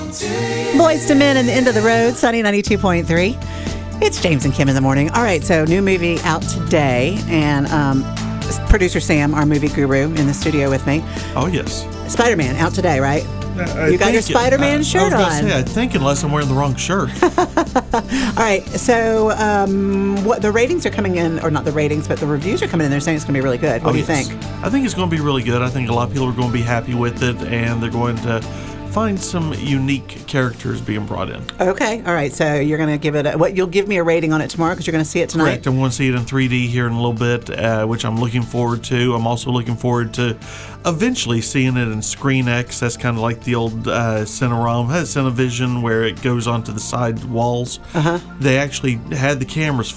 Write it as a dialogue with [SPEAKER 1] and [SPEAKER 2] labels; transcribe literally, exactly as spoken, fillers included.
[SPEAKER 1] Boys to Men and the End of the Road, Sunny ninety-two point three. It's James and Kim in the morning. All right, so new movie out today, and um, producer Sam, our movie guru, in the studio with me.
[SPEAKER 2] Oh, yes.
[SPEAKER 1] Spider-Man out today, right?
[SPEAKER 2] I
[SPEAKER 1] you got your
[SPEAKER 2] think-
[SPEAKER 1] Spider-Man
[SPEAKER 2] I-
[SPEAKER 1] shirt
[SPEAKER 2] I was
[SPEAKER 1] on.
[SPEAKER 2] gonna say, I think unless I'm wearing the wrong shirt.
[SPEAKER 1] All right, so um, what the ratings are coming in, or not the ratings, but the reviews are coming in. They're saying it's going to be really good. What
[SPEAKER 2] Oh,
[SPEAKER 1] do you
[SPEAKER 2] yes.
[SPEAKER 1] think?
[SPEAKER 2] I think it's going to be really good. I think a lot of people are going to be happy with it, and they're going to find some unique characters being brought in.
[SPEAKER 1] Okay, all right. So you're going to give it a, what? You'll give me a rating on it tomorrow because you're going to see it tonight.
[SPEAKER 2] Correct. I'm going to see it in three D here in a little bit, uh, which I'm looking forward to. I'm also looking forward to eventually seeing it in Screen X. That's kind of like the old uh, Cinerama, Cinevision, where it goes onto the side walls.
[SPEAKER 1] Uh huh.
[SPEAKER 2] They actually had the cameras